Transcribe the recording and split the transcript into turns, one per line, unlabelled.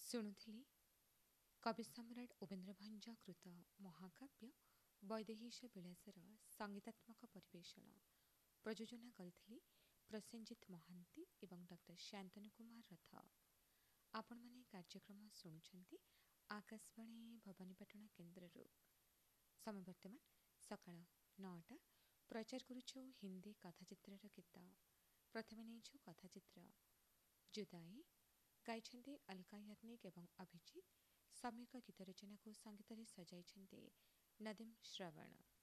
ଶୁଣୁଥିଲି କବି ସମ୍ରାଟ ଉପେନ୍ଦ୍ର ଭଞ୍ଜ କୃତ ମହାକାବ୍ୟ ବୈଦେହୀଶ ବିଳାସର ସଙ୍ଗୀତାତ୍ମକ ପରିବେଷଣ ପ୍ରଯୋଜନା କରିଥିଲି ପ୍ରସେନଜିତ ମହାନ୍ତି ଏବଂ ଡକ୍ଟର ଶାନ୍ତନୁ କୁମାର ରଥ। ଆପଣମାନେ କାର୍ଯ୍ୟକ୍ରମ ଶୁଣୁଛନ୍ତି ଆକାଶବାଣୀ ଭବାନୀପାଟଣା କେନ୍ଦ୍ରରୁ। ସମୟ ବର୍ତ୍ତମାନ ସକାଳ 9ଟା। ପ୍ରଚାର କରୁଛୁ ହିନ୍ଦୀ କଥାଚିତ୍ରର ଗୀତ। ପ୍ରଥମେ ନେଇଛୁ କଥାଚିତ୍ର ଜୁଦାଇ। ଗାଇଛନ୍ତି ଅଲକା ୟାଗ୍ନିକ ଏବଂ ଅଭିଜିତ। ସମ୍ୟକ ଗୀତ ରଚନାକୁ ସଙ୍ଗୀତରେ ସଜାଇଛନ୍ତି ନଦୀମ ଶ୍ରବଣ।